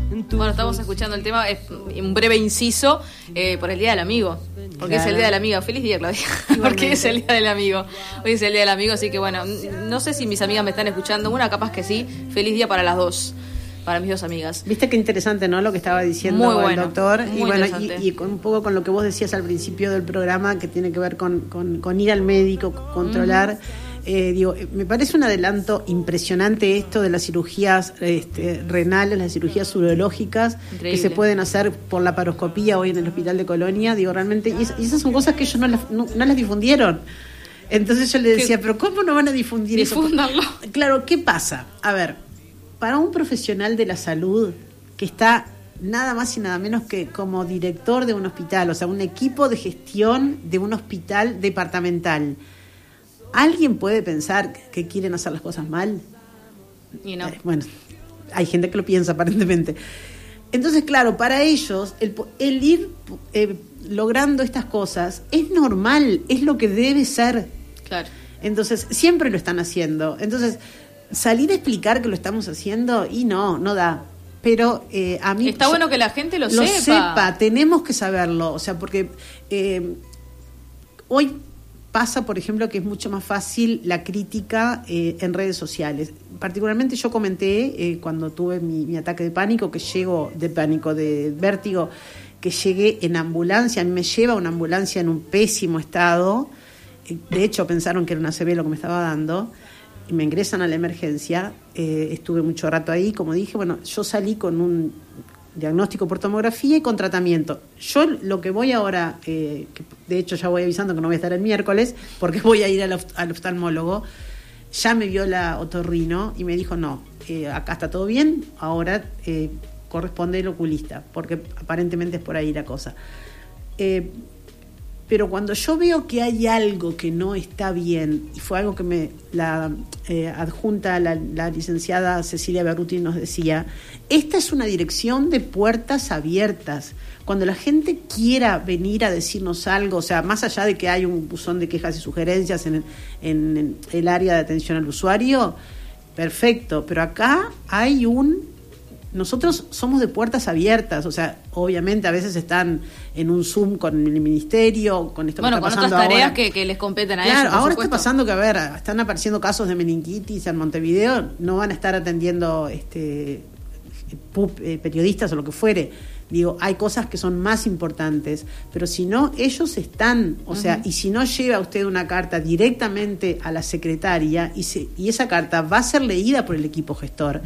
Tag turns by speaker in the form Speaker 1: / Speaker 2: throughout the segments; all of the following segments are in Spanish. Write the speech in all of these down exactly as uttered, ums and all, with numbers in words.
Speaker 1: Bueno, estamos escuchando el tema, es un breve inciso eh, por el Día del Amigo, porque claro. Es el Día del Amigo. Feliz día, Claudia, porque es el Día del Amigo. Hoy es el Día del Amigo, así que bueno, no sé si mis amigas me están escuchando, una capaz que sí. Feliz día para las dos, para mis dos amigas.
Speaker 2: Viste qué interesante, ¿no? Lo que estaba diciendo
Speaker 1: muy bueno,
Speaker 2: el doctor.
Speaker 1: Muy
Speaker 2: y bueno,
Speaker 1: y,
Speaker 2: y con, un poco con lo que vos decías al principio del programa, que tiene que ver con, con, con ir al médico, controlar. Mm. Eh, digo, me parece un adelanto impresionante esto de las cirugías este, renales, las cirugías urológicas. Increíble. Que se pueden hacer por la paroscopía hoy en el Hospital de Colonia. Digo, realmente, y, y esas son cosas que ellos no las, no, no las difundieron. Entonces yo le decía, ¿Qué? ¿pero cómo no van a difundir
Speaker 1: Difúndanlo.
Speaker 2: eso? Claro, ¿qué pasa? A ver, para un profesional de la salud que está nada más y nada menos que como director de un hospital, o sea, un equipo de gestión de un hospital departamental, ¿alguien puede pensar que quieren hacer las cosas mal?
Speaker 1: Y no.
Speaker 2: Eh, bueno, hay gente que lo piensa aparentemente. Entonces, claro, para ellos el, el ir eh, logrando estas cosas es normal, es lo que debe ser.
Speaker 1: Claro.
Speaker 2: Entonces, siempre lo están haciendo. Entonces, salir a explicar que lo estamos haciendo, y no, no da. Pero eh, a mí...
Speaker 1: Está
Speaker 2: yo,
Speaker 1: bueno que la gente lo,
Speaker 2: lo
Speaker 1: sepa.
Speaker 2: sepa. Tenemos que saberlo. O sea, porque eh, hoy... pasa, por ejemplo, que es mucho más fácil la crítica eh, en redes sociales. Particularmente yo comenté eh, cuando tuve mi, mi ataque de pánico, que llego de pánico, de vértigo, que llegué en ambulancia, a mí me lleva una ambulancia en un pésimo estado. De hecho, pensaron que era una A C V lo que me estaba dando, y me ingresan a la emergencia. Eh, estuve mucho rato ahí, como dije, bueno, yo salí con un diagnóstico por tomografía y con tratamiento. Yo lo que voy ahora, eh, que de hecho ya voy avisando que no voy a estar el miércoles, porque voy a ir al, oft- al oftalmólogo, ya me vio la otorrino y me dijo, no, eh, acá está todo bien, ahora eh, corresponde el oculista, porque aparentemente es por ahí la cosa. Eh, pero cuando yo veo que hay algo que no está bien, y fue algo que me la eh, adjunta la, la licenciada Cecilia Berruti nos decía, esta es una dirección de puertas abiertas. Cuando la gente quiera venir a decirnos algo, o sea, más allá de que hay un buzón de quejas y sugerencias en, en, en el área de atención al usuario, perfecto, pero acá hay un... Nosotros somos de puertas abiertas, o sea, obviamente a veces están en un Zoom con el ministerio, con esto
Speaker 1: bueno,
Speaker 2: que está
Speaker 1: con
Speaker 2: pasando
Speaker 1: otras tareas
Speaker 2: ahora.
Speaker 1: Que, que les competen a
Speaker 2: claro,
Speaker 1: ellos. Por
Speaker 2: ahora
Speaker 1: supuesto.
Speaker 2: Está pasando que, a ver, están apareciendo casos de meningitis en Montevideo, no van a estar atendiendo este pub, eh, periodistas o lo que fuere. Digo, hay cosas que son más importantes, pero si no, ellos están, o uh-huh. sea, y si no lleva usted una carta directamente a la secretaria y, se, y esa carta va a ser leída por el equipo gestor.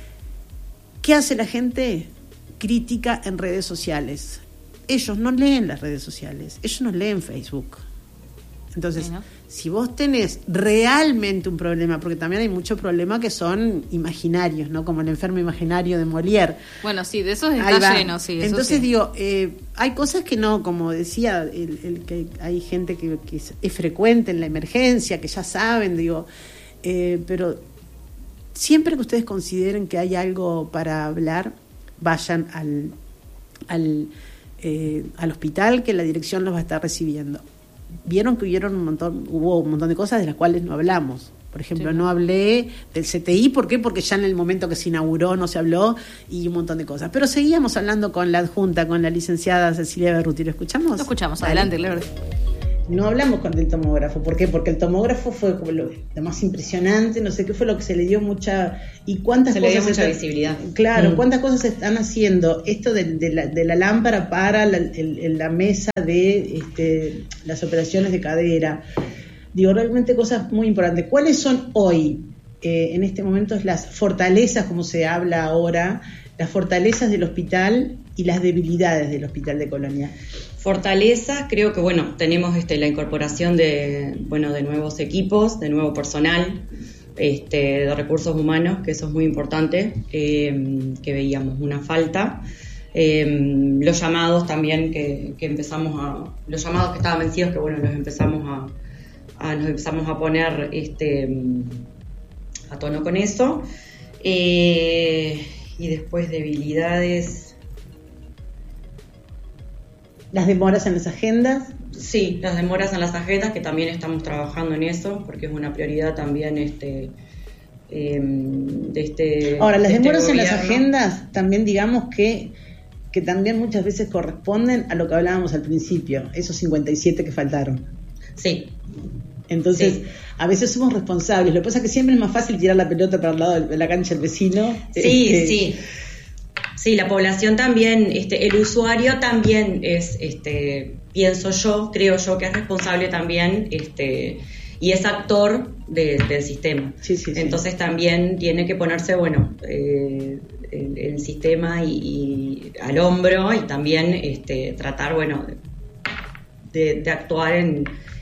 Speaker 2: ¿Qué hace la gente? Crítica en redes sociales. Ellos no leen las redes sociales, ellos no leen Facebook. Entonces, sí, ¿no? Si vos tenés realmente un problema, porque también hay muchos problemas que son imaginarios, ¿no? Como el enfermo imaginario de Molière.
Speaker 1: Bueno, sí, de eso está lleno, sí. Eso
Speaker 2: Entonces
Speaker 1: sí.
Speaker 2: digo, eh, hay cosas que no, como decía, el, el, que hay gente que, que es, es frecuente en la emergencia, que ya saben, digo, eh, pero siempre que ustedes consideren que hay algo para hablar, vayan al, al, eh, al hospital, que la dirección los va a estar recibiendo. Vieron que hubieron un montón, hubo un montón de cosas de las cuales no hablamos. Por ejemplo, sí, no hablé del C T I, ¿por qué? Porque ya en el momento que se inauguró no se habló, y un montón de cosas. Pero seguíamos hablando con la adjunta, con la licenciada Cecilia Berruti. ¿Lo escuchamos?
Speaker 1: Lo escuchamos, vale. Adelante, Leo.
Speaker 2: No hablamos con el tomógrafo. ¿Por qué? Porque el tomógrafo fue como lo, lo más impresionante, no sé qué fue lo que se le dio mucha... ¿Y cuántas
Speaker 3: se
Speaker 2: cosas
Speaker 3: le dio mucha
Speaker 2: están,
Speaker 3: visibilidad?
Speaker 2: Claro,
Speaker 3: mm.
Speaker 2: ¿cuántas cosas se están haciendo? Esto de, de, la, de la lámpara para la, el, la mesa de este, las operaciones de cadera. Digo, realmente cosas muy importantes. ¿Cuáles son hoy, eh, en este momento, las fortalezas, como se habla ahora, las fortalezas del hospital y las debilidades del Hospital de Colonia?
Speaker 3: Fortalezas, creo que bueno, tenemos este, la incorporación de bueno de nuevos equipos, de nuevo personal, este, de recursos humanos, que eso es muy importante, eh, que veíamos una falta. Eh, los llamados también que, que empezamos a, los llamados que estaban vencidos, que bueno, los empezamos a, a nos empezamos a poner este a tono con eso. Eh, y después debilidades.
Speaker 2: ¿Las demoras en las agendas?
Speaker 3: Sí, las demoras en las agendas, que también estamos trabajando en eso, porque es una prioridad también este eh, de este
Speaker 2: Ahora, las
Speaker 3: de este
Speaker 2: demoras en las
Speaker 3: gobierno.
Speaker 2: agendas también digamos que, que también muchas veces corresponden a lo que hablábamos al principio, esos cincuenta y siete que faltaron.
Speaker 3: Sí.
Speaker 2: Entonces,
Speaker 3: Sí.
Speaker 2: a veces somos responsables. Lo que pasa es que siempre es más fácil tirar la pelota para el lado de la cancha del vecino.
Speaker 3: Sí,
Speaker 2: Este,
Speaker 3: sí. Sí, la población también, este, el usuario también es, este, pienso yo, creo yo que es responsable también, este, y es actor de, del sistema.
Speaker 2: Sí, sí, sí.
Speaker 3: Entonces también tiene que ponerse, bueno, eh, el, el sistema y, y al hombro y también, este, tratar, bueno, de, de actuar en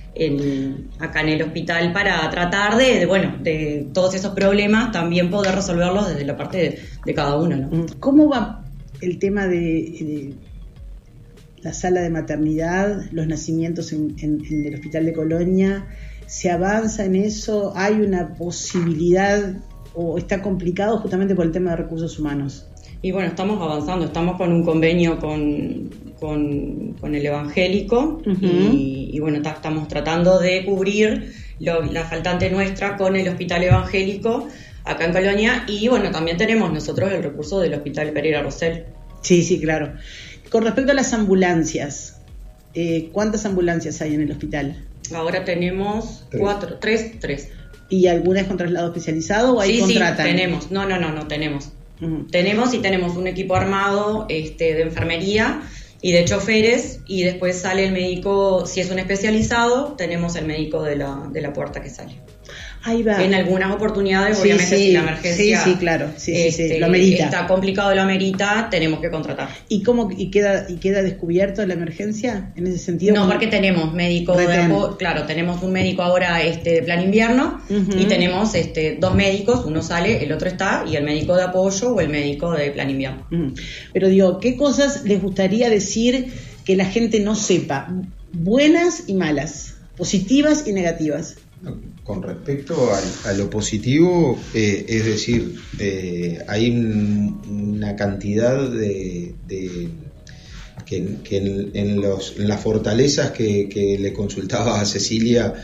Speaker 3: En, acá en el hospital para tratar de, de, bueno, de todos esos problemas también poder resolverlos desde la parte de, de cada uno, ¿no?
Speaker 2: ¿Cómo va el tema de, de la sala de maternidad, los nacimientos en, en, en el hospital de Colonia? ¿Se avanza en eso? ¿Hay una posibilidad o está complicado justamente por el tema de recursos humanos?
Speaker 3: Y bueno, estamos avanzando, estamos con un convenio con, con, con el evangélico. Uh-huh. y, y bueno, ta, estamos tratando de cubrir lo, la faltante nuestra con el hospital evangélico acá en Colonia, y bueno, también tenemos nosotros el recurso del hospital Pereira Rosell.
Speaker 2: Sí, sí, claro. Con respecto a las ambulancias, eh, ¿cuántas ambulancias hay en el hospital?
Speaker 3: Ahora tenemos tres. cuatro, tres, tres.
Speaker 2: ¿Y algunas con traslado especializado o ahí
Speaker 3: sí,
Speaker 2: contratan?
Speaker 3: Sí, tenemos, no, no, no, no tenemos. Uh-huh. Tenemos y tenemos un equipo armado este, de enfermería y de choferes, y después sale el médico, si es un especializado, tenemos el médico de la, de la puerta que sale.
Speaker 2: Ahí va.
Speaker 3: En algunas oportunidades,
Speaker 2: sí,
Speaker 3: obviamente,
Speaker 2: sí,
Speaker 3: si la emergencia
Speaker 2: sí, sí, claro. sí,
Speaker 3: este,
Speaker 2: sí, sí, lo amerita.
Speaker 3: Está complicado, lo amerita, tenemos que contratar.
Speaker 2: ¿Y cómo y queda y queda descubierto la emergencia en ese sentido?
Speaker 3: No, porque tenemos médico de apo- claro, tenemos un médico ahora este de plan invierno, uh-huh. y tenemos este dos médicos, uno sale, el otro está, y el médico de apoyo o el médico de plan invierno.
Speaker 2: Uh-huh. Pero digo, ¿qué cosas les gustaría decir que la gente no sepa? Buenas y malas, positivas y negativas.
Speaker 4: Con respecto a, a lo positivo, eh, es decir, eh, hay un, una cantidad de, de que, que en, en, los, en las fortalezas que, que le consultaba a Cecilia,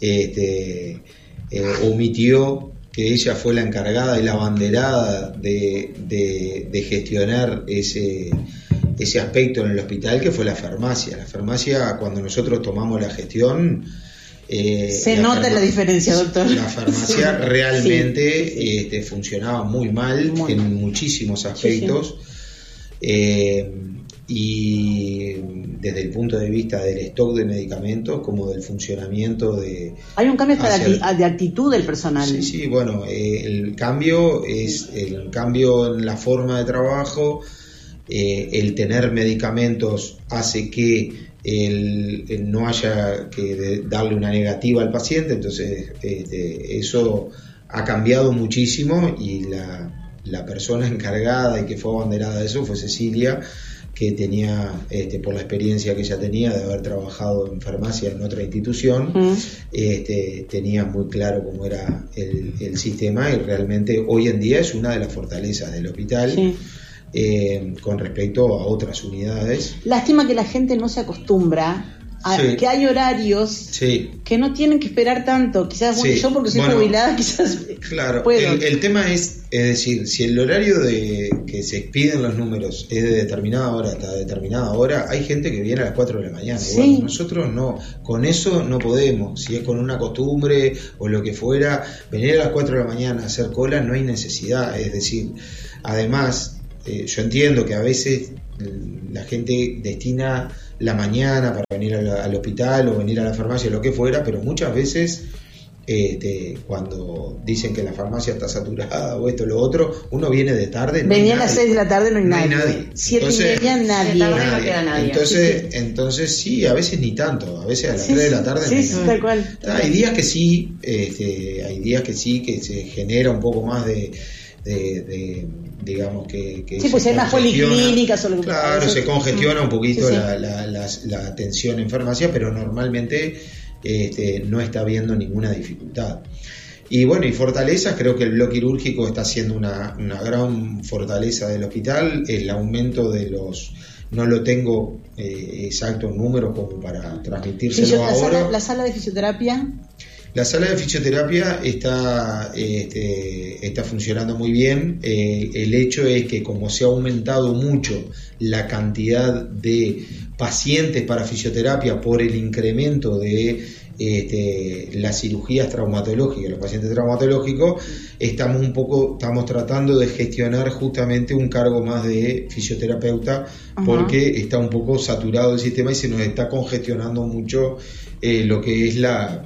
Speaker 4: este, eh, omitió que ella fue la encargada y la abanderada de, de, de gestionar ese, ese aspecto en el hospital, que fue la farmacia. La farmacia, cuando nosotros tomamos la gestión,
Speaker 2: Eh, se la nota farma- la diferencia, doctor.
Speaker 4: La farmacia
Speaker 2: sí.
Speaker 4: realmente
Speaker 2: sí, sí, sí.
Speaker 4: Este, funcionaba muy mal muy. en muchísimos aspectos.
Speaker 2: Sí, sí.
Speaker 4: Eh, y desde el punto de vista del stock de medicamentos como del funcionamiento de...
Speaker 2: Hay un cambio hacia... de actitud del personal.
Speaker 4: Sí, sí, bueno, eh, el cambio es el cambio en la forma de trabajo. Eh, el tener medicamentos hace que El, el no haya que de, darle una negativa al paciente, entonces este, eso ha cambiado muchísimo, y la, la persona encargada y que fue abanderada de eso fue Cecilia, que tenía, este, por la experiencia que ella tenía de haber trabajado en farmacia en otra institución, uh-huh. este, tenía muy claro cómo era el, el sistema, y realmente hoy en día es una de las fortalezas del hospital. Sí. Eh, con respecto a otras unidades.
Speaker 2: Lástima que la gente no se acostumbra a sí. que hay horarios
Speaker 4: sí.
Speaker 2: que no tienen que esperar tanto. Quizás
Speaker 4: sí.
Speaker 2: yo porque soy bueno, jubilada quizás
Speaker 4: claro,
Speaker 2: puedo.
Speaker 4: El, el tema es, es decir, si el horario de que se expiden los números es de determinada hora hasta determinada hora, hay gente que viene a las cuatro de la mañana.
Speaker 2: Sí.
Speaker 4: Bueno, nosotros no, con eso no podemos. Si es con una costumbre o lo que fuera, venir a las cuatro de la mañana a hacer cola no hay necesidad. Es decir, además, Eh, yo entiendo que a veces la gente destina la mañana para venir a la, al hospital o venir a la farmacia o lo que fuera, pero muchas veces este, cuando dicen que la farmacia está saturada o esto o lo otro, uno viene de tarde. No
Speaker 2: Venía a las seis de la tarde, no hay
Speaker 4: no
Speaker 2: nadie.
Speaker 4: Hay nadie.
Speaker 2: Siete y media, nadie.
Speaker 3: nadie. No queda nadie.
Speaker 4: Entonces,
Speaker 2: sí, sí.
Speaker 4: entonces sí, a veces ni tanto, a veces a las sí, tres de la tarde.
Speaker 2: Sí,
Speaker 4: no
Speaker 2: sí, tal cual.
Speaker 4: Hay días que sí, este, hay días que sí, que se genera un poco más de... De, de digamos que, que
Speaker 2: sí, pues hay más policlínicas o lo que
Speaker 4: claro, se congestiona un poquito
Speaker 2: sí, sí.
Speaker 4: La, la, la, la atención en farmacia, pero normalmente este, no está habiendo ninguna dificultad. Y bueno, y fortalezas, creo que el bloque quirúrgico está siendo una, una gran fortaleza del hospital. El aumento de los, no lo tengo eh, exacto número como para transmitírselo
Speaker 2: Fisio-
Speaker 4: ahora.
Speaker 2: La sala, la sala de fisioterapia.
Speaker 4: La sala de fisioterapia está, este, está funcionando muy bien. Eh, el hecho es que como se ha aumentado mucho la cantidad de pacientes para fisioterapia por el incremento de este, las cirugías traumatológicas, los pacientes traumatológicos, estamos un poco, estamos tratando de gestionar justamente un cargo más de fisioterapeuta, uh-huh. porque está un poco saturado el sistema y se nos está congestionando mucho eh, lo que es la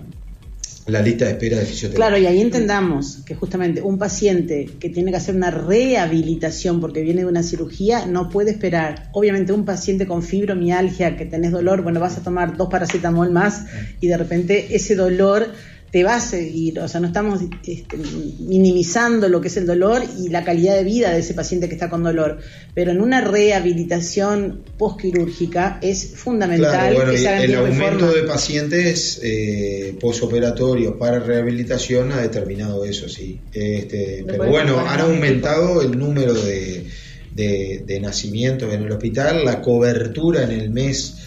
Speaker 4: la lista de espera de fisioterapia.
Speaker 2: Claro, y ahí entendamos que justamente un paciente que tiene que hacer una rehabilitación porque viene de una cirugía no puede esperar. Obviamente un paciente con fibromialgia, que tenés dolor, bueno, vas a tomar dos paracetamol más y de repente ese dolor te va a seguir. O sea, no estamos este, minimizando lo que es el dolor y la calidad de vida de ese paciente que está con dolor, pero en una rehabilitación postquirúrgica es fundamental.
Speaker 4: Claro, bueno,
Speaker 2: que se hagan
Speaker 4: el
Speaker 2: tiempo y
Speaker 4: aumento
Speaker 2: forma.
Speaker 4: de pacientes eh, posoperatorios para rehabilitación ha determinado eso, sí. Este, pero bueno, han aumentado el número de, de, de nacimientos en el hospital, la cobertura en el mes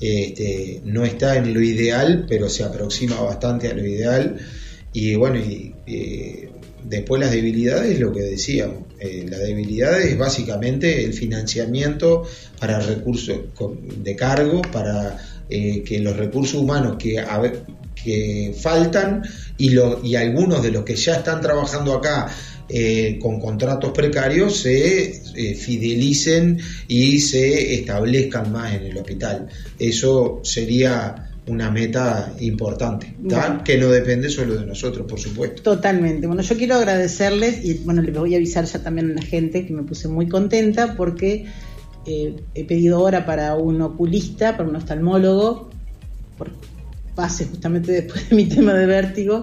Speaker 4: Este, no está en lo ideal, pero se aproxima bastante a lo ideal. Y bueno, y, y después las debilidades, lo que decíamos, eh, las debilidades es básicamente el financiamiento para recursos de cargo, para eh, que los recursos humanos que, a ver, que faltan y, lo, y algunos de los que ya están trabajando acá Eh, con contratos precarios se eh, fidelicen y se establezcan más en el hospital. Eso sería una meta importante, bueno, que no depende solo de nosotros, por supuesto.
Speaker 2: Totalmente. Bueno, yo quiero agradecerles y bueno, les voy a avisar ya también a la gente que me puse muy contenta porque eh, he pedido hora para un oculista, para un oftalmólogo, por base justamente después de mi tema de vértigo.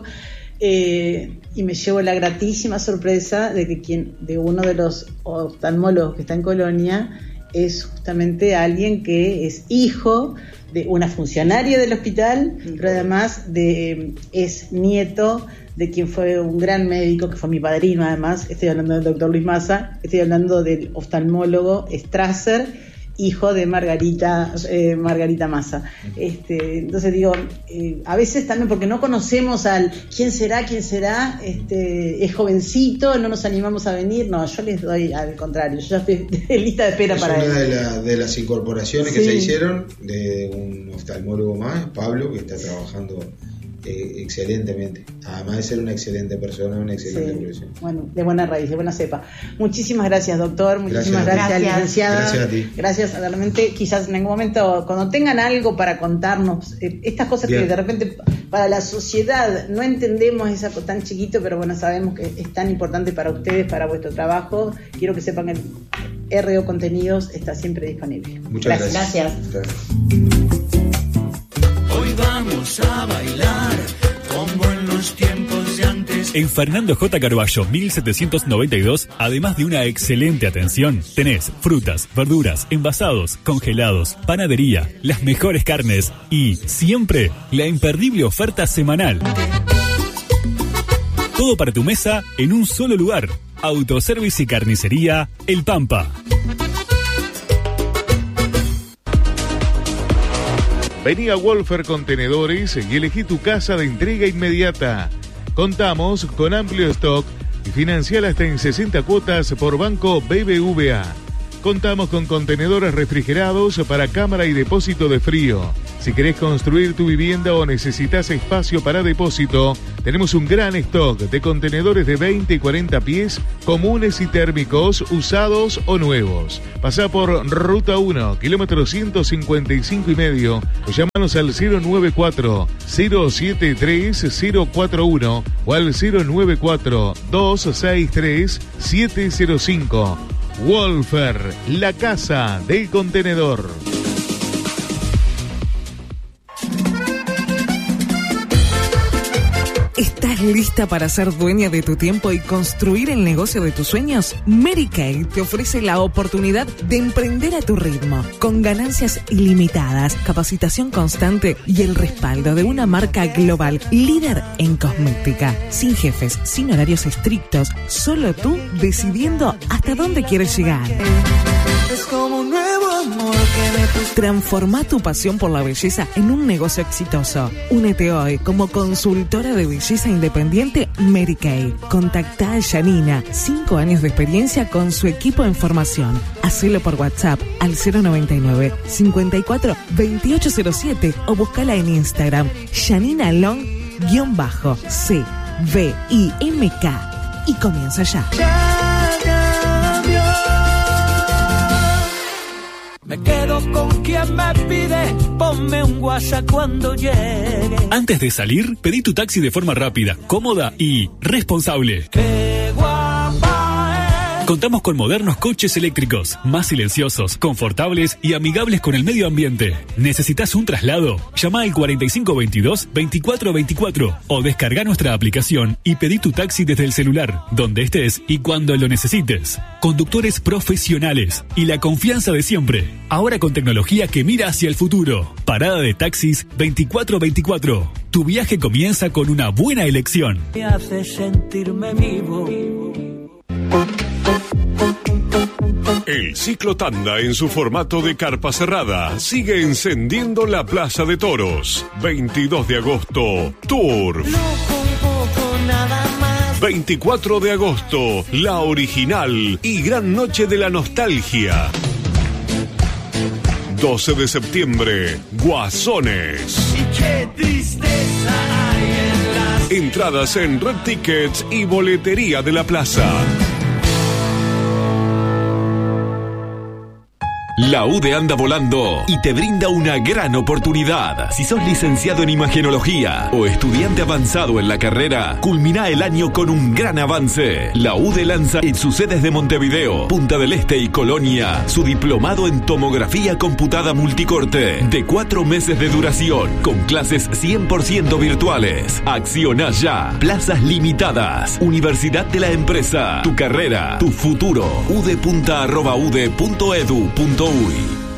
Speaker 2: Eh, y me llevo la gratísima sorpresa de que quien de uno de los oftalmólogos que está en Colonia es justamente alguien que es hijo de una funcionaria del hospital, uh-huh. pero además de, es nieto de quien fue un gran médico, que fue mi padrino además. Estoy hablando del doctor Luis Massa, estoy hablando del oftalmólogo Strasser, hijo de Margarita eh, Margarita Massa. Este, entonces digo, eh, a veces también porque no conocemos al quién será, quién será, este, es jovencito, no nos animamos a venir. No, yo les doy al contrario, yo ya estoy en lista de espera
Speaker 4: es
Speaker 2: para
Speaker 4: una
Speaker 2: él.
Speaker 4: de, la, de las incorporaciones
Speaker 2: sí.
Speaker 4: que se hicieron de un oftalmólogo más, Pablo, que está trabajando Eh, excelentemente, además de ser una excelente persona, una excelente
Speaker 2: sí.
Speaker 4: profesión.
Speaker 2: Bueno, de buena raíz, de buena cepa. Muchísimas gracias, doctor, muchísimas gracias,
Speaker 3: gracias
Speaker 2: licenciada.
Speaker 4: Gracias a ti.
Speaker 2: Gracias, realmente, quizás en algún momento, cuando tengan algo para contarnos, eh, estas cosas Bien. que de repente para la sociedad no entendemos, es algo tan chiquito, pero bueno, sabemos que es tan importante para ustedes, para vuestro trabajo. Quiero que sepan que R O Contenidos está siempre disponible.
Speaker 4: Muchas
Speaker 3: gracias.
Speaker 4: gracias. gracias.
Speaker 5: Hoy vamos a bailar como en los tiempos de antes.
Speaker 6: En Fernando J. Carballo mil setecientos noventa y dos, además de una excelente atención, tenés frutas, verduras, envasados, congelados, panadería, las mejores carnes y, siempre, la imperdible oferta semanal. Todo para tu mesa en un solo lugar. Autoservice y carnicería El Pampa.
Speaker 7: Vení a Wolfer Contenedores y elegí tu casa de entrega inmediata. Contamos con amplio stock y financiar hasta en sesenta cuotas por Banco B B V A. Contamos con contenedores refrigerados para cámara y depósito de frío. Si querés construir tu vivienda o necesitas espacio para depósito, tenemos un gran stock de contenedores de veinte y cuarenta pies, comunes y térmicos, usados o nuevos. Pasá por Ruta uno, kilómetro ciento cincuenta y cinco y medio, o llámanos al cero noventa y cuatro, cero siete tres, cero cuatro uno o al cero noventa y cuatro, doscientos sesenta y tres, setecientos cinco. Wolfer, la casa del contenedor.
Speaker 8: ¿Estás lista para ser dueña de tu tiempo y construir el negocio de tus sueños? Mary Kay te ofrece la oportunidad de emprender a tu ritmo, con ganancias ilimitadas, capacitación constante y el respaldo de una marca global líder en cosmética. Sin jefes, sin horarios estrictos, solo tú decidiendo hasta dónde quieres llegar.
Speaker 5: Es como un nuevo amor que de tus...
Speaker 8: Transforma tu pasión por la belleza en un negocio exitoso. Únete hoy como consultora de belleza independiente Mary Kay. Contactá a Janina, cinco años de experiencia con su equipo en formación. Hacelo por WhatsApp al cero noventa y nueve, cincuenta y cuatro, veintiocho cero siete o buscala en Instagram Janina Long guión bajo C V I M K y comienza ya.
Speaker 5: Me quedo con quien me pide, ponme un WhatsApp cuando llegue.
Speaker 6: Antes de salir, pedí tu taxi de forma rápida, cómoda y responsable.
Speaker 5: Qué guapa es.
Speaker 6: Contamos con modernos coches eléctricos, más silenciosos, confortables y amigables con el medio ambiente. ¿Necesitas un traslado? Llama al cuarenta y cinco veintidós, veinticuatro veinticuatro o descarga nuestra aplicación y pedí tu taxi desde el celular, donde estés y cuando lo necesites. Conductores profesionales y la confianza de siempre. Ahora con tecnología que mira hacia el futuro. Parada de taxis veinticuatro veinticuatro. Tu viaje comienza con una buena elección.
Speaker 5: Me hace sentirme vivo.
Speaker 9: El ciclo tanda en su formato de carpa cerrada sigue encendiendo la Plaza de Toros. veintidós de agosto, Tour. veinticuatro de agosto, La Original y Gran Noche de la Nostalgia. doce de septiembre, Guasones.
Speaker 5: Y qué tristeza hay en las...
Speaker 9: Entradas en Red Tickets y boletería de la plaza.
Speaker 10: La U D E anda volando y te brinda una gran oportunidad. Si sos licenciado en imagenología o estudiante avanzado en la carrera, culmina el año con un gran avance. La U D E lanza en sus sedes de Montevideo, Punta del Este y Colonia su diplomado en tomografía computada multicorte de cuatro meses de duración con clases cien por ciento virtuales. Acciona ya. Plazas limitadas. Universidad de la Empresa. Tu carrera, tu futuro. udepunta arroba ude punto edu punto uy.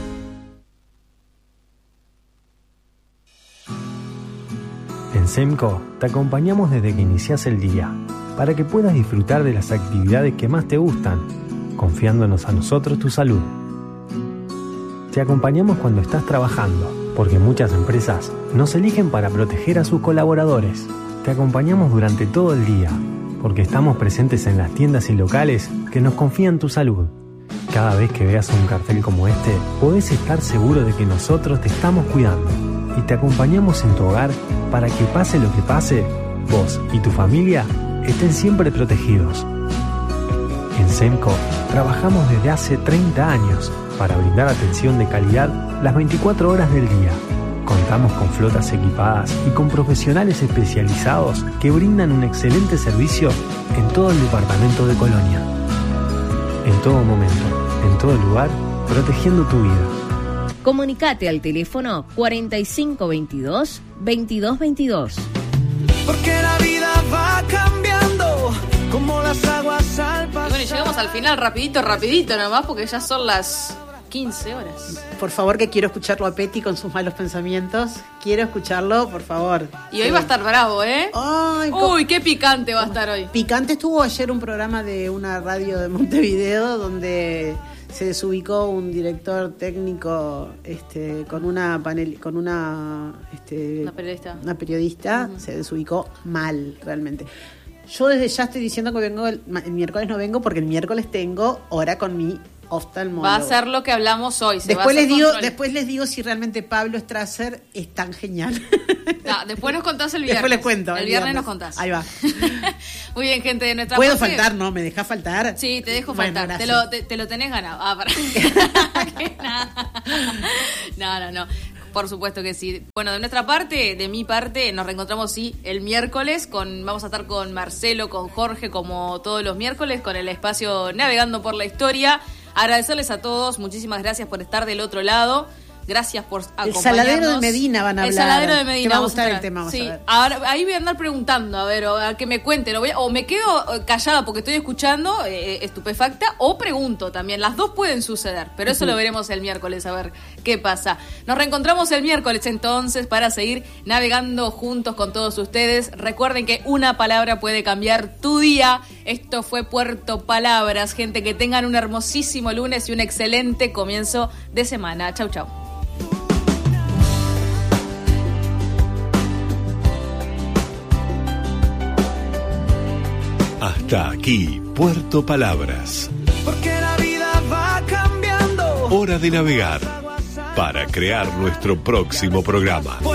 Speaker 11: En SEMCO te acompañamos desde que inicias el día, para que puedas disfrutar de las actividades que más te gustan, confiándonos a nosotros tu salud. Te acompañamos cuando estás trabajando, porque muchas empresas nos eligen para proteger a sus colaboradores. Te acompañamos durante todo el día, porque estamos presentes en las tiendas y locales que nos confían tu salud. Cada vez que veas un cartel como este, podés estar seguro de que nosotros te estamos cuidando y te acompañamos en tu hogar para que pase lo que pase, vos y tu familia estén siempre protegidos. En SEMCO trabajamos desde hace treinta años para brindar atención de calidad las veinticuatro horas del día. Contamos con flotas equipadas y con profesionales especializados que brindan un excelente servicio en todo el departamento de Colonia. En todo momento, en todo lugar, protegiendo tu vida.
Speaker 12: Comunicate al teléfono cuarenta y cinco veintidós, veintidós veintidós.
Speaker 5: Porque la vida va cambiando como las aguas al pasar.
Speaker 1: Bueno, y llegamos al final rapidito, rapidito nomás, porque ya son las quince horas.
Speaker 2: Por favor, que quiero escucharlo a Petty con sus malos pensamientos. Quiero escucharlo, por favor.
Speaker 1: Y hoy va a estar bravo, ¿eh?
Speaker 2: Ay,
Speaker 1: Uy, qué picante va a estar hoy.
Speaker 2: Picante estuvo ayer un programa de una radio de Montevideo donde se desubicó un director técnico este, con una panel, con una, este,
Speaker 1: una periodista.
Speaker 2: Una periodista uh-huh. Se desubicó mal, realmente. Yo desde ya estoy diciendo que vengo el, el miércoles no vengo porque el miércoles tengo hora con mi oftalmólogo.
Speaker 1: Va a ser lo que hablamos hoy. Se
Speaker 2: después
Speaker 1: va a
Speaker 2: les digo,
Speaker 1: control.
Speaker 2: después les digo si realmente Pablo Strasser es tan genial.
Speaker 1: No, después nos contás el viernes.
Speaker 2: Después les cuento.
Speaker 1: El, el viernes, viernes nos contás.
Speaker 2: Ahí va.
Speaker 1: Muy bien, gente de nuestra
Speaker 2: ¿Puedo
Speaker 1: parte?
Speaker 2: faltar? ¿No? ¿Me dejás faltar?
Speaker 1: Sí, te dejo
Speaker 2: bueno,
Speaker 1: faltar. Te lo, te, te lo tenés ganado. Ah, para. No, no, no. Por supuesto que sí. Bueno, de nuestra parte, de mi parte, nos reencontramos sí el miércoles. Con, vamos a estar con Marcelo, con Jorge, como todos los miércoles, con el espacio Navegando por la Historia. Agradecerles a todos, muchísimas gracias por estar del otro lado. Gracias por acompañarnos.
Speaker 2: El Saladero de Medina van a hablar.
Speaker 1: El Saladero de Medina.
Speaker 2: Te va a
Speaker 1: vamos
Speaker 2: gustar
Speaker 1: a
Speaker 2: el tema, vamos
Speaker 1: sí.
Speaker 2: a ver.
Speaker 1: Ahora, ahí voy a andar preguntando, a ver, o a que me cuenten. O, voy a- o me quedo callada porque estoy escuchando, eh, estupefacta, o pregunto también. Las dos pueden suceder, pero eso
Speaker 2: Ujú.
Speaker 1: lo veremos el miércoles, a ver qué pasa. Nos reencontramos el miércoles entonces para seguir navegando juntos con todos ustedes. Recuerden que una palabra puede cambiar tu día. Esto fue Puerto Palabras. Gente, que tengan un hermosísimo lunes y un excelente comienzo de semana. Chau, chau.
Speaker 9: Hasta aquí, Puerto Palabras.
Speaker 5: Porque la vida va cambiando.
Speaker 9: Hora de navegar para crear nuestro próximo programa.